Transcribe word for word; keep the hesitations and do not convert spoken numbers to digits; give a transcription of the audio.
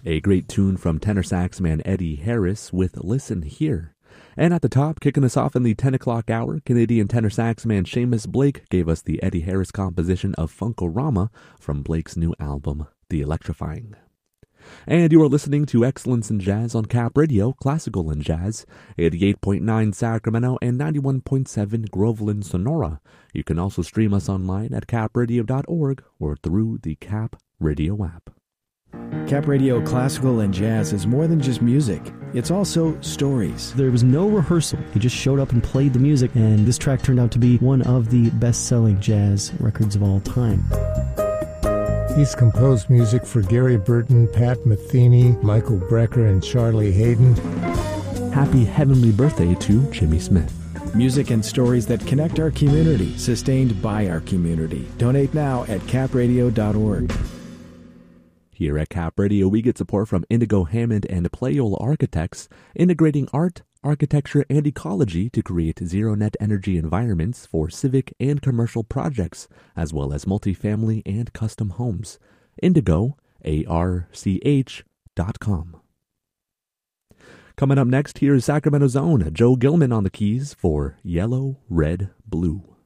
A great tune from tenor sax man Eddie Harris with Listen Here. And at the top, kicking us off in the ten o'clock hour, Canadian tenor sax man Seamus Blake gave us the Eddie Harris composition of Funk-O-Rama from Blake's new album, The Electrifying. And you are listening to Excellence in Jazz on Cap Radio, Classical and Jazz, eighty-eight point nine Sacramento and ninety-one point seven Groveland, Sonora. You can also stream us online at cap radio dot org or through the Cap Radio app. Cap Radio Classical and Jazz is more than just music. It's also stories. There was no rehearsal. He just showed up and played the music, and this track turned out to be one of the best-selling jazz records of all time. He's composed music for Gary Burton, Pat Metheny, Michael Brecker, and Charlie Hayden. Happy heavenly birthday to Jimmy Smith. Music and stories that connect our community, sustained by our community. Donate now at cap radio dot org. Here at Cap Radio, we get support from Indigo Hammond and Playol Architects, integrating art, architecture, and ecology to create zero-net energy environments for civic and commercial projects, as well as multifamily and custom homes. Indigo, A R C H dot com. Coming up next, here's Sacramento's own Joe Gilman on the keys for Yellow, Red, Blue.